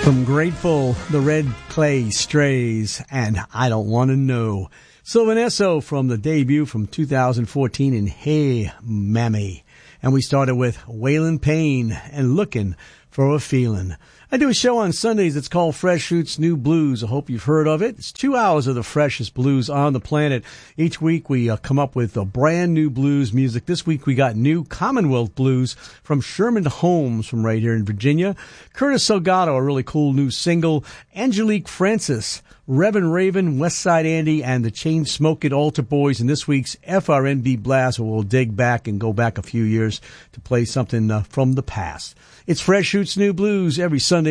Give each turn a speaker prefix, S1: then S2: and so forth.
S1: From Grateful, the Red Clay Strays, and I Don't Want to Know. Sylvan Esso from the debut from 2014 in Hey Mammy. And we started with Waylon Payne and Looking for a Feeling. I do a show on Sundays. It's called Fresh Fruits New Blues. I hope you've heard of it. It's 2 hours of the freshest blues on the planet. Each week we come up with a brand new blues music. This week we got new Commonwealth blues from Sherman Holmes from right here in Virginia. Curtis Salgado, a really cool new single. Angelique Francis, Reverend Raven, Westside Andy, and the Chain-Smokin' Altar Boys in this week's FRNB Blast, where we'll dig back and go back a few years to play something from the past. It's Fresh Fruits New Blues every Sunday